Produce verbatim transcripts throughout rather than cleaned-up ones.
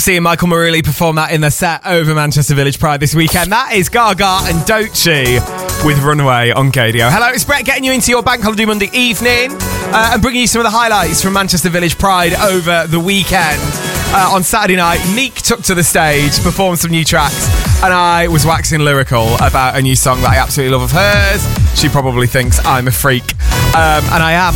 seeing Michael Maruli perform that in the set over Manchester Village Pride this weekend. That is Gaga and Doechii with Runaway on Gaydio. Hello, it's Brett getting you into your Bank Holiday Monday evening uh, and bringing you some of the highlights from Manchester Village Pride over the weekend. Uh, on Saturday night, Neek took to the stage, performed some new tracks, and I was waxing lyrical about a new song that I absolutely love of hers. She probably thinks I'm a freak, um, and I am,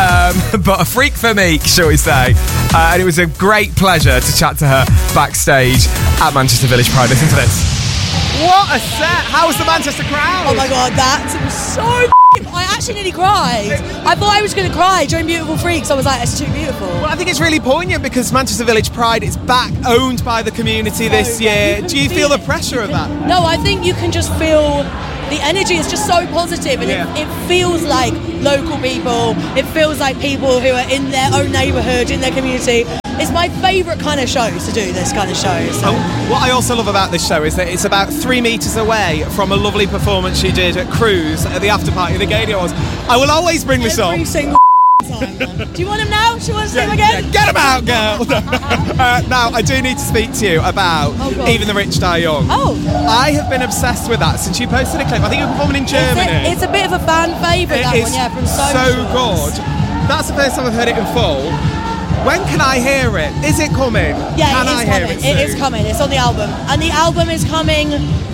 um, but a freak for Meek, shall we say. Uh, and it was a great pleasure to chat to her backstage at Manchester Village Pride. Listen to this. What a set! How was the Manchester crowd? Oh my god, that was so I actually nearly cried. I thought I was going to cry during Beautiful Freaks. I was like, it's too beautiful. Well, I think it's really poignant because Manchester Village Pride is back, owned by the community this oh, year. you Do you feel, feel the pressure you of can, that? No, I think you can just feel the energy is just so positive, and yeah. it, it feels like local people. It feels like people who are in their own neighbourhood, in their community. It's my favourite kind of show to do this kind of show. So. Oh, what I also love about this show is that it's about three metres away from a lovely performance she did at Cruise at the after party of the Gaydio Awards. I will always bring this Every on. Single time, man. Do you want him now? Do you want to see yeah, him again? Yeah, get him out, girl! uh, now, I do need to speak to you about oh, Even the Rich Die Young. Oh. I have been obsessed with that since you posted a clip. I think you were performing in Germany. It's a, it's a bit of a fan favourite, that one, yeah, from so Socials. good. That's the first time I've heard it in full. When can I hear it? Is it coming? Yeah, can it is I coming. Hear it, it soon? is coming. It's on the album, and the album is coming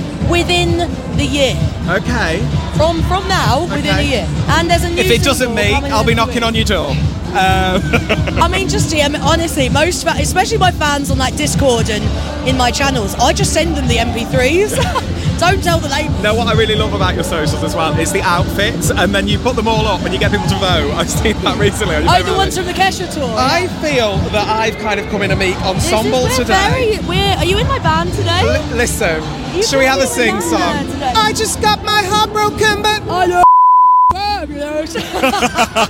within the year. Okay. From from now, within okay. a year. And there's a new. If it doesn't meet, I'll be knocking on your door. Um. I mean, just yeah, honestly, most, especially my fans on like Discord and in my channels, I just send them the M P threes. Don't tell the label. No, what I really love about your socials as well is the outfits, and then you put them all up and you get people to vote. I've seen that recently. Oh, the ones from the Kesha tour. I feel that I've kind of come in a Meek ensemble this is, we're today. Very, we're, are you in my band today? L- listen, you shall we have a sing song? I just got my heart broken, but I know fabulous.